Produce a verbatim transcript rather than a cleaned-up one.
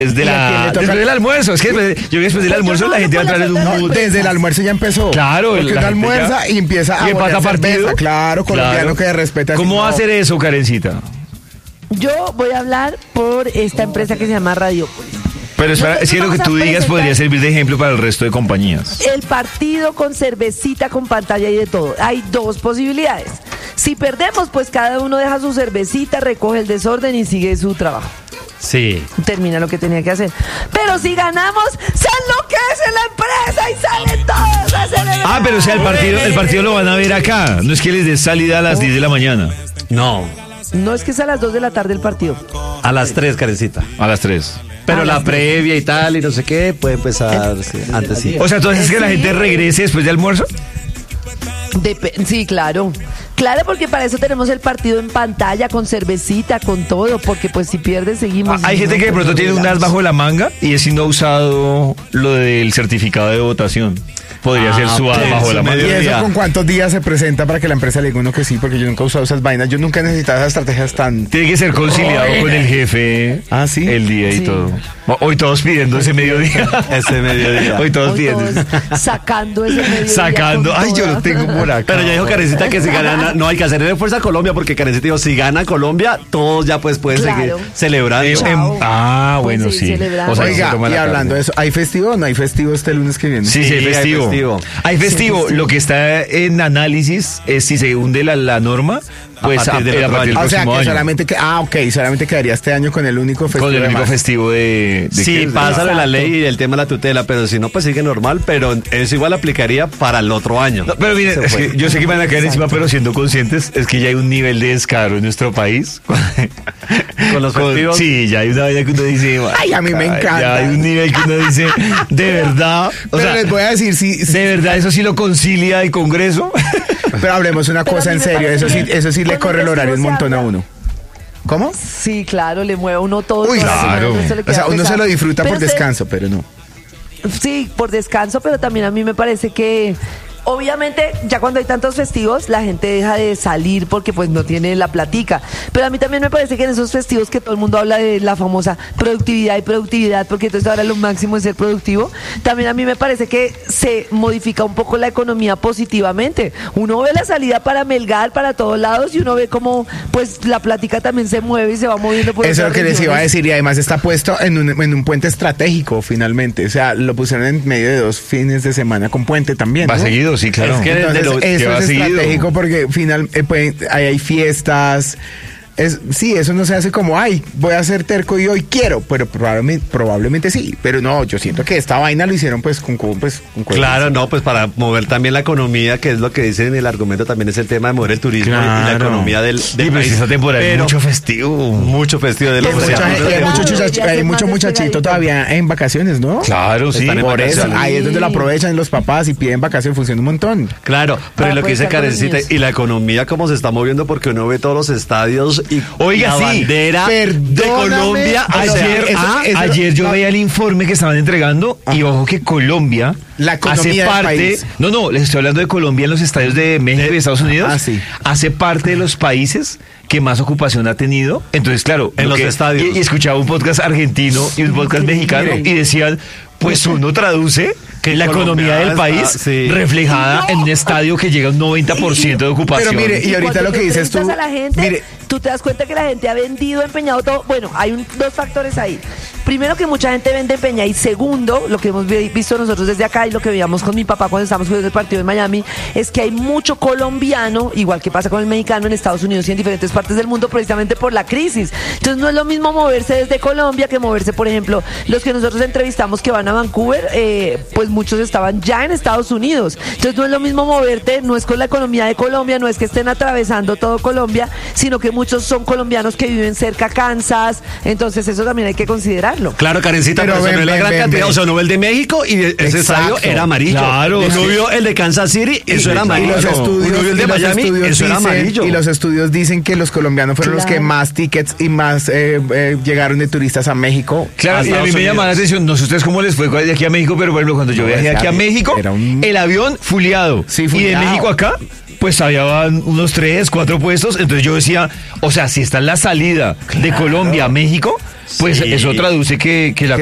Desde, la, desde el almuerzo, es que después, yo creo que después del almuerzo la gente va a entrar en un no, mood. desde el almuerzo ya empezó. Claro, porque uno almuerza ya, y empieza a y empata partido. Cerveza, claro, colombiano claro. Que respeta. ¿Cómo va a hacer eso, Karencita? Yo voy a hablar por esta empresa que se llama Radiopolis. Pero espera, es que lo que tú digas podría servir de ejemplo para el resto de compañías. El partido con cervecita, con pantalla y de todo. Hay dos posibilidades. Si perdemos, pues cada uno deja su cervecita, recoge el desorden y sigue su trabajo. Sí. Termina lo que tenía que hacer. Pero si ganamos, se enloquece la empresa y salen todos a celebrar. Ah, pero o sea, el partido, el partido lo van a ver acá. No es que les dé salida a las diez de la mañana. No. No es que es a las dos de la tarde el partido. A las tres, Karencita. A las tres. Pero la previa y tal, y no sé qué, puede empezar sí, antes sí. O sea, entonces es que la gente regrese después de almuerzo. Dep- sí, claro. Claro, porque para eso tenemos el partido en pantalla, con cervecita, con todo, porque pues si pierdes seguimos. Ah, hay gente que de pronto tiene un as bajo la manga y es si no ha usado lo del certificado de votación. Podría ah, ser su as bajo la manga. ¿Y eso con cuántos días se presenta para que la empresa le diga uno que sí? Porque yo nunca he usado esas vainas, yo nunca he necesitado esas estrategias tan... Tiene que ser conciliado oh, con el jefe. Ah, sí. El día y sí. todo. Hoy todos pidiendo ese mediodía. Ese mediodía. Hoy todos Hoy pidiendo. Todos sacando ese mediodía. Sacando. Ay, yo lo tengo por acá. Pero ya dijo Karencita que si gana, no hay que hacer fuerza a Colombia, porque Karencita dijo, si gana Colombia, todos ya pues pueden claro. seguir celebrando. Eh, eh, ah, bueno, pues sí. O sea, oiga, y hablando de eso, ¿hay festivo o no hay festivo este lunes que viene? Sí, sí, hay festivo. Hay festivo. Hay festivo. Festivo, lo que está en análisis es si se hunde la, la norma, pues a partir, de a, a partir del o sea, próximo que año. Solamente que, ah, ok, solamente quedaría este año con el único festivo. Con el único festivo de... de sí, pasa de la ley y el tema de la tutela, pero si no, pues sigue normal, pero eso igual aplicaría para el otro año. No, pero miren, es que yo sé que van a caer encima, pero siendo conscientes, es que ya hay un nivel de descaro en nuestro país. Con los festivos. Sí, ya hay una vaina que uno dice... Ay, a mí me encanta. Ya hay un nivel que uno dice, de verdad... O pero sea, les voy a decir, sí... De verdad, eso sí lo concilia el Congreso. Pero hablemos una pero cosa en serio, eso sí, eso sí le corre el horario un montón a uno. ¿Cómo? Sí, claro, le mueve a uno todo. Uy, claro. O sea, uno pesado. Se lo disfruta pero por descanso, se... pero no. Sí, por descanso, pero también a mí me parece que... Obviamente, ya cuando hay tantos festivos, la gente deja de salir porque pues no tiene la platica. Pero a mí también me parece que en esos festivos que todo el mundo habla de la famosa productividad y productividad, porque entonces ahora lo máximo es ser productivo, también a mí me parece que se modifica un poco la economía positivamente. Uno ve la salida para Melgar, para todos lados, y uno ve cómo pues la plática también se mueve y se va moviendo por eso es lo que les iba a decir, y además está puesto en un, en un puente estratégico finalmente. O sea, lo pusieron en medio de dos fines de semana con puente también, ¿no? Va seguido. Sí, claro. Es que entonces, lo, eso es estratégico seguido. Porque final, eh, pues, hay, hay fiestas. Es, sí, eso no se hace como, ay, voy a ser terco y hoy quiero, pero probablemente, probablemente sí, pero no, yo siento que esta vaina lo hicieron pues con, pues, con claro, no, pues para mover también la economía, que es lo que dicen en el argumento, también es el tema de mover el turismo claro. y la economía del, del sí, país. Esta temporada hay mucho festivo, mucho festivo de los mucha, hay, hay mucho, muchacho, hay mucho muchachito todavía en vacaciones, ¿no? Claro, sí, por eso, ahí es donde lo aprovechan los papás y piden vacaciones, funciona un montón. Claro, pero para lo que dice Karencita y la economía cómo se está moviendo, porque uno ve todos los estadios y oiga, la sí, bandera de Colombia. Ayer, eso, ah, eso, ayer yo no, veía el informe que estaban entregando ajá. y ojo que Colombia la hace parte. No, no, les estoy hablando de Colombia en los estadios de México y Estados Unidos. Ah, sí. Hace parte de los países que más ocupación ha tenido. Entonces, claro, en los que, estadios. Y, y escuchaba un podcast argentino y un podcast mexicano y decían, pues uno traduce que la economía del país está, sí. reflejada no. en un estadio que llega a un noventa por ciento de ocupación. Pero mire, y ahorita lo que dices tú, a la gente, mire, tú te das cuenta que la gente ha vendido, empeñado todo. Bueno, hay un, dos factores ahí. Primero, que mucha gente vende empeña, y segundo, lo que hemos visto nosotros desde acá y lo que veíamos con mi papá cuando estábamos jugando el partido en Miami, es que hay mucho colombiano, igual que pasa con el mexicano en Estados Unidos y en diferentes partes del mundo, precisamente por la crisis. Entonces no es lo mismo moverse desde Colombia que moverse, por ejemplo, los que nosotros entrevistamos que van a Vancouver, eh, pues muchos estaban ya en Estados Unidos. Entonces no es lo mismo moverte, no es con la economía de Colombia, no es que estén atravesando todo Colombia, sino que muchos son colombianos que viven cerca a Kansas. Entonces eso también hay que considerarlo. Claro, Karencita, pero, pero ven, no es la ven, gran ven, cantidad. Ven. O sea, uno ve el de México y ese exacto. estadio era amarillo. Claro. Uno vio el de Kansas City, eso y, era amarillo. Y los estudios, uno vio el de Miami, eso dicen, era amarillo. Y los estudios dicen que los colombianos fueron claro. los que más tickets y más eh, eh, llegaron de turistas a México. Claro, a y a mí me llama la atención, no sé ustedes cómo les fue de aquí a México, pero por ejemplo, cuando yo no, viajé aquí a México, un... el avión fuleado. Sí, fuleado. Y de México acá, pues había unos tres, cuatro puestos. Entonces yo decía, o sea, si está en la salida claro. de Colombia a México, pues sí. eso traduce que, que la